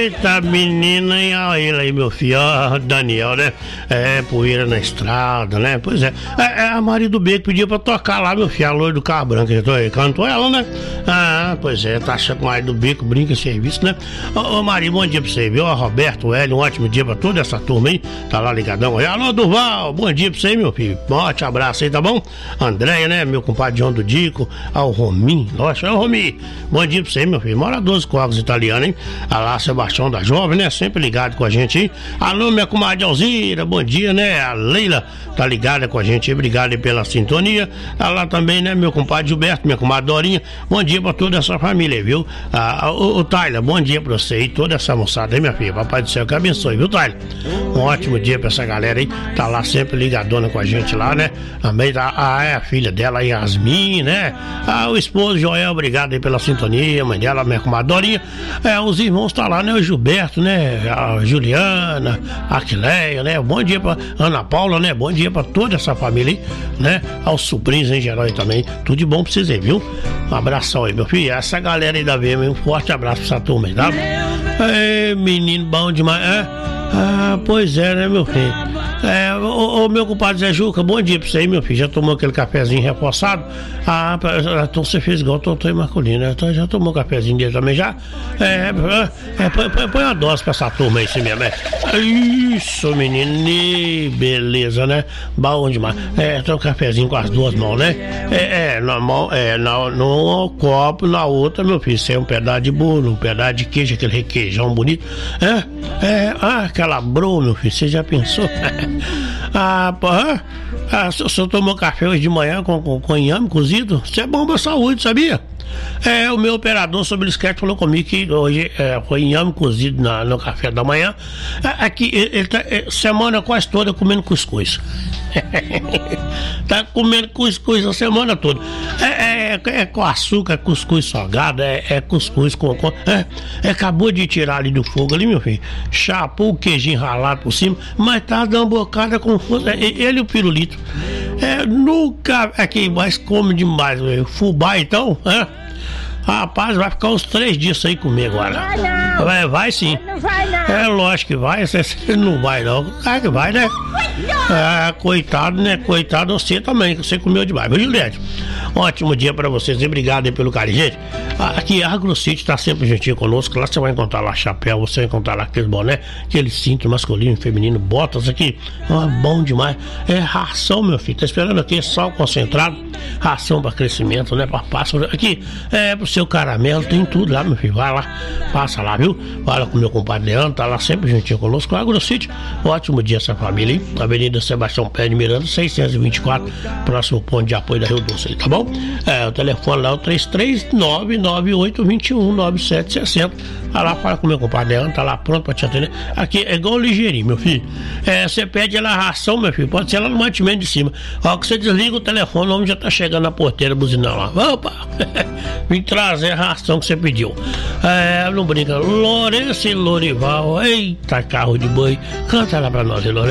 Eita menina, e ele aí, meu filho, ó, Daniel, né? Poeira na estrada, né? Pois é. A Maria do Beco pediu pra tocar lá, meu filho, a loira do carro branco. Cantou ela, né? Pois é, tá achando que a Maria do Beco brinca serviço, né? Ô Maria, bom dia pra você, viu? Roberto, o Hélio, um ótimo dia pra toda essa turma aí. Tá lá ligadão aí. Alô, Durval, bom dia pra você, meu filho. Um ótimo abraço aí, tá bom? Andréia, né? Meu compadre João do Dico. O Rominho, nossa, Rominho. Bom dia pra você, meu filho. Mora 12 Cogos italianos, hein? Lá, Sebastião da Jovem, né? Sempre ligado com a gente aí. Alô, minha comadre Alzira, bom dia, né? A Leila tá ligada com a gente aí, obrigado aí pela sintonia. Lá também, né? Meu compadre Gilberto, minha comadre Dorinha, bom dia pra toda essa família, viu? O Tyler, bom dia pra você e toda essa moçada aí, minha filha. Papai do céu que abençoe, viu, Tyler? Um ótimo dia pra essa galera aí, tá lá sempre ligadona com a gente lá, né? Também tá a filha dela, Yasmin, né? O esposo Joel, obrigado aí pela sintonia, mãe dela, minha comadre Dorinha. Os irmãos tá lá, né? O Gilberto, né? A Juliana, a Aquileia, né? Bom dia pra Ana Paula, né? Bom dia pra toda essa família aí, né? Aos sobrinhos em geral aí também. Tudo de bom pra vocês aí, viu? Um abração aí, meu filho. Essa galera aí da VM, um forte abraço pra essa turma aí, tá? Menino bom demais. Pois é, né, meu filho? Meu compadre Zé Juca, bom dia pra você aí, meu filho. Já tomou aquele cafezinho reforçado? Então você fez igual o Tonton Marcolino, né? Então já tomou o cafezinho dele também já? Põe uma dose pra essa turma aí, assim mesmo. Isso, menino, beleza, né? Bom demais. Tem um cafezinho com as duas mãos, né? No copo, na outra, meu filho, isso é um pedaço de bolo, um pedaço de queijo, aquele requeijão bonito. Aquela broa, meu filho, você já pensou? O senhor tomou café hoje de manhã com inhame cozido? Isso é bom pra saúde, sabia? O meu operador sobre o esquete falou comigo que hoje foi inhame cozido no café da manhã. Aqui, ele tá semana quase toda comendo cuscuz. Tá comendo cuscuz a semana toda. Com açúcar, cuscuz salgado, cuscuz com acabou de tirar ali do fogo ali, meu filho. Chapou o queijinho ralado por cima, mas tá dando bocada com força. Ele e o pirulito. Nunca mais come demais, fubá então, rapaz, vai ficar uns 3 dias aí comigo agora. Vai sim. Não vai não. Lógico que vai, você não vai não. Claro que vai, né? Coitado, né? Coitado você também, que você comeu demais. Viu, Juliette? Ótimo dia pra vocês e obrigado aí pelo carinho. Gente, aqui a AgroCity tá sempre juntinho conosco. Lá você vai encontrar lá chapéu, você vai encontrar lá aqueles boné, aquele cinto masculino, feminino, botas aqui. Bom demais. Ração, meu filho. Tá esperando aqui, sal concentrado, ração pra crescimento, né? Pra pássaro. Aqui, pro seu caramelo, tem tudo lá, meu filho. Vai lá, passa lá, viu? Fala com o meu compadre Leandro, tá lá sempre juntinho conosco. AgroCity, ótimo dia essa família, hein? Avenida Sebastião Pé de Miranda, 624, próximo ponto de apoio da Rio Doce, aí, tá bom? O telefone lá é o 33998219760. Tá lá, fala com o meu compadre Leandro, tá lá pronto pra te atender. Aqui é igual o ligeirinho, meu filho. Você pede ela a ração, meu filho, pode ser lá no mantimento de cima. Que você desliga o telefone, o homem já tá chegando na porteira buzinando lá. Opa! Vim trazer a ração que você pediu. Não brinca. Lourenço e Lorival, eita carro de boi. Canta lá pra nós, Lourenço.